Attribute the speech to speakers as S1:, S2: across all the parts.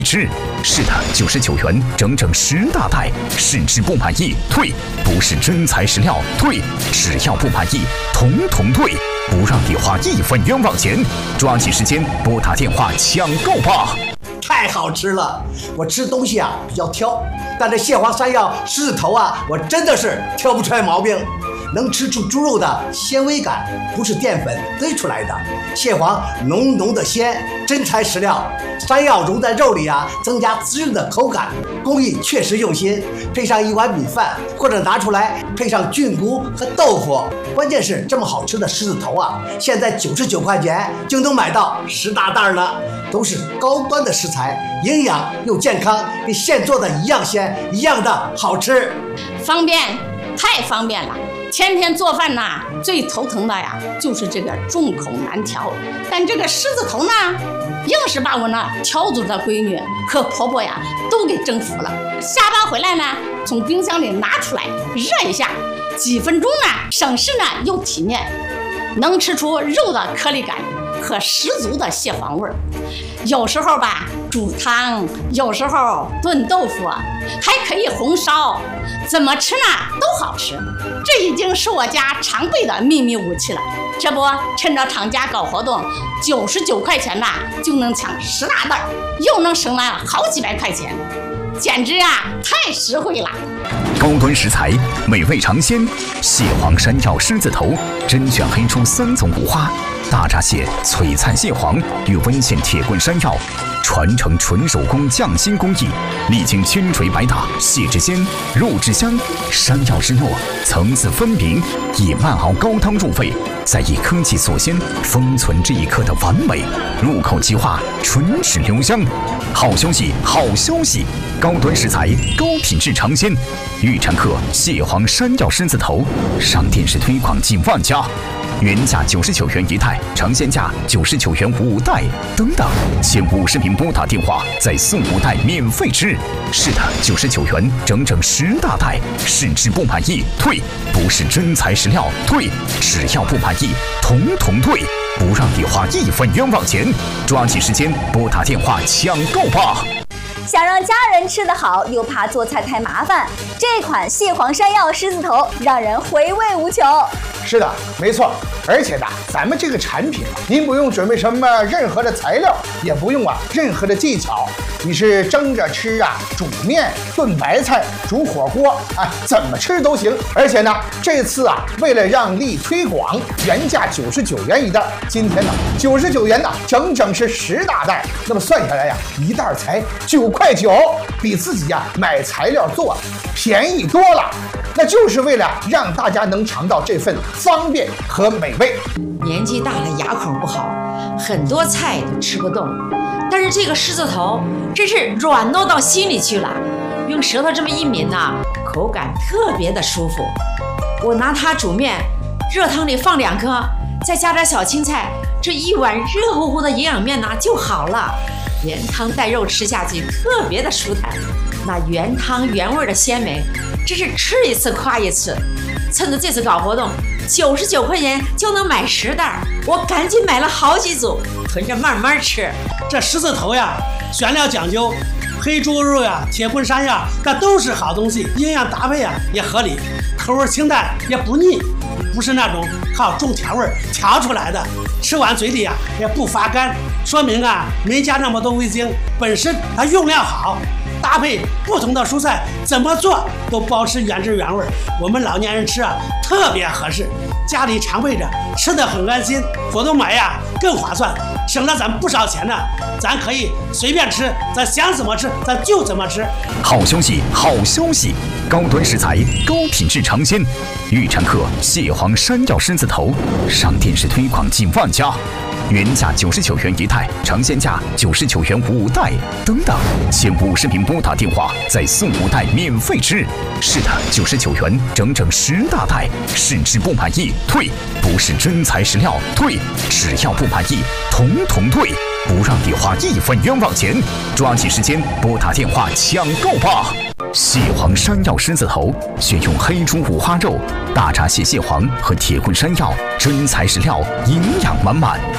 S1: 吃，是的，99元，整整10大袋，试吃不满意退，不是真材实料退，只要不满意，统统退，不让你花1分冤枉钱，抓紧时间拨打电话抢购吧！
S2: 太好吃了，我吃东西啊比较挑，但这蟹黄山药狮子头啊，我真的是挑不出来毛病。能吃出猪肉的纤维感，不是淀粉堆出来的。蟹黄浓浓的鲜，真材实料。山药融在肉里啊，增加滋润的口感，工艺确实用心。配上一碗米饭，或者拿出来配上菌菇和豆腐。关键是这么好吃的狮子头啊，现在99块钱就能买到10大袋了，都是高端的食材，营养又健康，跟现做的一样鲜，一样的好吃，
S3: 方便，太方便了。天天做饭呐，最头疼的呀，就是这个众口难调。但这个狮子头呢，硬是把我那挑嘴的闺女和婆婆呀都给征服了。下班回来呢，从冰箱里拿出来热一下，几分钟呢，省事呢又体面，能吃出肉的颗粒感和十足的蟹黄味儿。有时候吧煮汤，有时候炖豆腐，还可以红烧，怎么吃呢都好吃。这已经是我家常备的秘密武器了。这不，趁着厂家搞活动，99块钱呐就能抢10大袋，又能省了好几百块钱，简直啊太实惠了。
S1: 高端食材，美味尝鲜，蟹黄山药狮子头，甄选黑猪3种五花，大闸蟹、璀璨蟹黄与温县铁棍山药，传承纯手工匠心工艺，历经千锤百打，蟹之鲜，肉之香，山药之糯，层次分明，以慢熬高汤入味，再以科技锁鲜，封存这一刻的完美，入口即化，唇齿留香。好消息，好消息！高端食材，高品质尝鲜。预产客蟹黄山药狮子头，上电视推广近万家，原价99元一袋，尝鲜价99元5袋。等等，前50名拨打电话再送5袋免费吃。是的，99元，整整10大袋，试吃不满意退，不是真材实料退，只要不满意，统统退，不让你花1分冤枉钱。抓紧时间拨打电话抢购吧！
S4: 想让家人吃得好，又怕做菜太麻烦，这款蟹黄山药狮子头让人回味无穷。
S5: 是的，没错。而且呢，咱们这个产品您不用准备什么任何的材料，也不用任何的技巧，你是蒸着吃煮面、炖白菜、煮火锅怎么吃都行。而且呢，这次为了让利推广，原价99元一袋，今天呢99元整整是10大袋，那么算下来一袋才9块9，比自己买材料做便宜多了。那就是为了让大家能尝到这份方便和美味。
S6: 年纪大了，牙口不好，很多菜都吃不动，但是这个狮子头真是软糯到心里去了，用舌头这么一抿口感特别的舒服。我拿它煮面，热汤里放2颗，再加点小青菜，这一碗热乎乎的营养面就好了。原汤带肉吃下去特别的舒坦，那原汤原味的鲜美，真是吃一次夸一次。趁着这次搞活动，99块钱就能买10袋，我赶紧买了好几组，囤着慢慢吃。
S7: 这狮子头选料讲究，黑猪肉铁棍山药，这都是好东西，营养搭配也合理，口味清淡也不腻，不是那种靠重调味调出来的，吃完嘴里也不发干，说明没加那么多味精，本身它用料好，搭配不同的蔬菜，怎么做都保持原汁原味。我们老年人吃特别合适，家里常备着，吃得很安心，活动买更划算，省了咱不少钱呢。咱可以随便吃，咱想怎么吃咱就怎么吃。
S1: 好消息，好消息！高端食材，高品质尝鲜。预产客蟹黄山药狮子头，上电视推广近万家。原价99元一袋，尝鲜价99元5袋。等等，前50名拨打电话再送5袋免费吃。是的，99元，整整10大袋，试吃不满意退，不是真材实料退，只要不满意，统统退，不让你花1分冤枉钱。抓紧时间拨打电话抢购吧！蟹黄山药狮子头，选用黑猪五花肉、大闸蟹蟹黄和铁棍山药，真材实料，营养满满。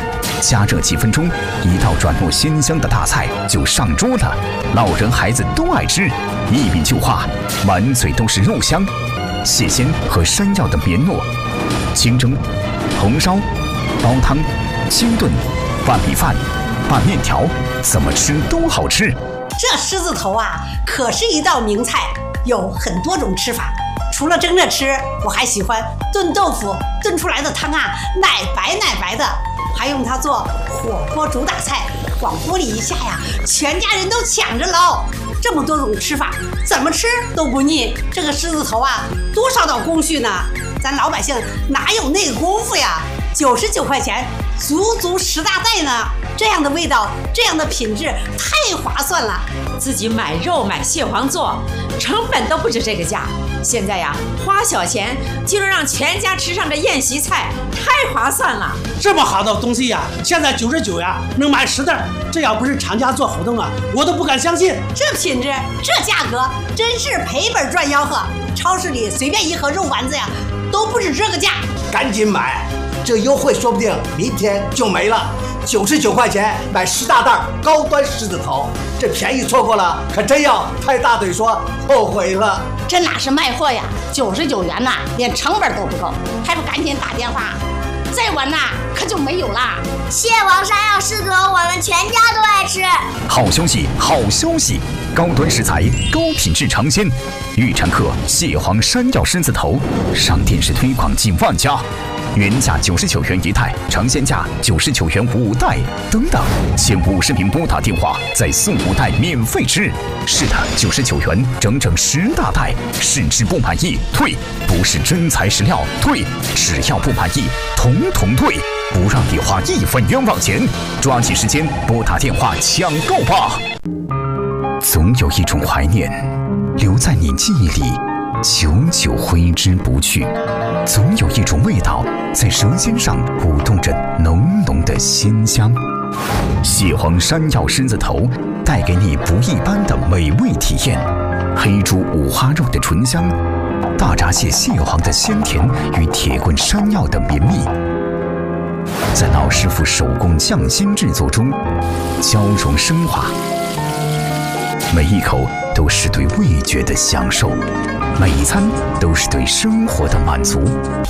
S1: 加热几分钟，一道软糯鲜香的大菜就上桌了。老人孩子都爱吃，一抿就化，满嘴都是肉香、蟹鲜和山药的绵糯。清蒸、红烧、煲汤、清炖、拌米饭、拌面条，怎么吃都好吃。
S8: 这狮子头啊，可是一道名菜，有很多种吃法。除了蒸着吃，我还喜欢炖豆腐，炖出来的汤啊，奶白奶白的，还用它做火锅主打菜，往锅里一下呀，全家人都抢着捞。这么多种吃法，怎么吃都不腻。这个狮子头啊，多少道工序呢？咱老百姓哪有那个功夫呀？99块钱，足足10大袋呢。这样的味道，这样的品质，太划算了。
S6: 自己买肉买蟹黄做，成本都不止这个价。现在呀，花小钱就能让全家吃上这宴席菜，太划算了。
S7: 这么好的东西呀，现在99呀，能买10袋。这要不是厂家做活动啊，我都不敢相信。
S8: 这品质，这价格，真是赔本赚吆喝。超市里随便一盒肉丸子呀，都不止这个价。
S2: 赶紧买，这优惠说不定明天就没了。99块钱买10大袋高端狮子头，这便宜错过了，可真要拍大腿说后悔了。
S3: 这哪是卖货呀？99元呐，连成本都不够，还不赶紧打电话？再晚呐，可就没有啦。
S9: 蟹黄山药狮子头，我们全家都爱吃。
S1: 好消息，好消息！高端食材，高品质尝鲜，预产客蟹黄山药狮子头，上电视推广近万家。原价99元一袋，尝鲜价99元5袋，等等，前50名拨打电话再送5袋免费吃。是的，99元整整10大袋，试吃不满意退，不是真材实料退，只要不满意统统退，不让你花1分冤枉钱。抓紧时间拨打电话抢购吧！总有一种怀念留在你记忆里，久久挥之不去。总有一种味道在舌尖上舞动着浓浓的鲜香。蟹黄山药狮子头带给你不一般的美味体验，黑猪五花肉的醇香，大闸蟹蟹黄的鲜甜与铁棍山药的绵密，在老师傅手工匠心制作中交融升华。每一口都是对味觉的享受，每一餐都是对生活的满足。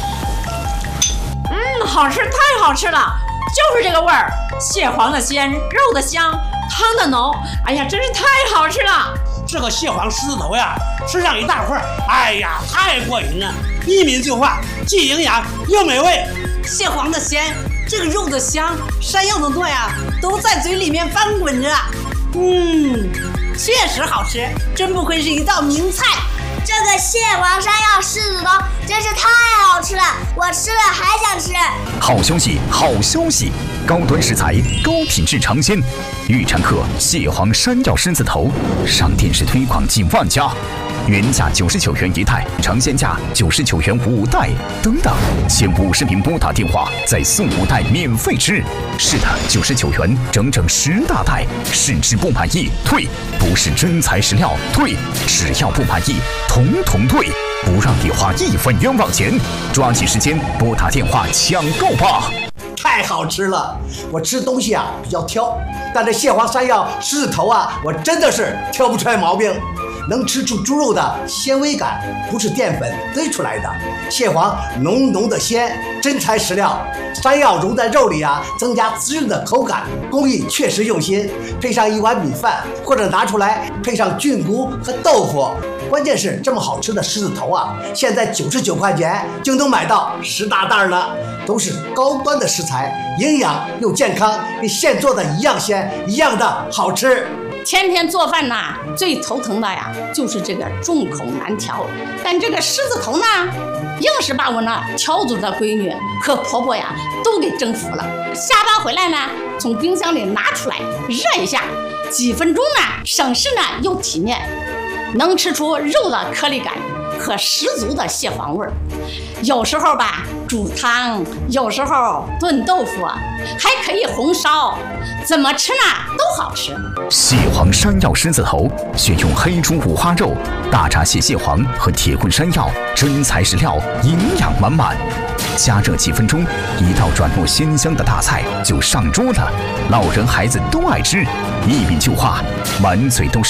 S6: 好吃，太好吃了，就是这个味儿，蟹黄的鲜，肉的香，汤的浓，哎呀，真是太好吃了。
S7: 这个蟹黄狮子头呀，吃上一大块，哎呀，太过瘾了，一抿就化，既营养又美味。
S8: 蟹黄的鲜，这个肉的香，山药的糯呀，都在嘴里面翻滚着。确实好吃，真不愧是一道名菜。
S9: 这个蟹黄山药狮子头真是太好吃了，我吃了还想吃。
S1: 好消息，好消息！高端食材，高品质尝鲜，预产客蟹黄山药狮子头，上电视推广近万家。原价99元一袋，尝鲜价99元5袋，等等，前50名拨打电话再送5袋免费吃。是的，99元整整10大袋，试吃不满意退，不是真材实料退，只要不满意统统退，不让你花1分冤枉钱。抓紧时间拨打电话抢购吧！
S2: 太好吃了，我吃东西啊比较挑，但这蟹黄山药狮子头啊，我真的是挑不出来毛病。能吃出猪肉的纤维感，不是淀粉堆出来的。蟹黄浓浓的鲜，真材实料。山药融在肉里啊，增加滋润的口感，工艺确实用心。配上一碗米饭，或者拿出来配上菌菇和豆腐。关键是这么好吃的狮子头啊，现在99块钱就能买到10大袋了，都是高端的食材，营养又健康，跟现做的一样鲜，一样的好吃。
S3: 天天做饭呐，最头疼的呀，就是这个众口难调。但这个狮子头呢，硬是把我那条族的闺女和婆婆呀都给征服了。下班回来呢，从冰箱里拿出来热一下，几分钟呢，省事呢又体面，能吃出肉的颗粒感和十足的蟹黄味儿。有时候吧煮汤，有时候炖豆腐，还可以红烧，怎么吃呢都好吃。
S1: 蟹黄山药狮子头选用黑猪五花肉、大闸蟹蟹黄和铁棍山药，真材实料，营养满满。 加热几分钟，一道软糯鲜香的大菜就上桌了。老人孩子都爱吃，一品就化，满嘴都是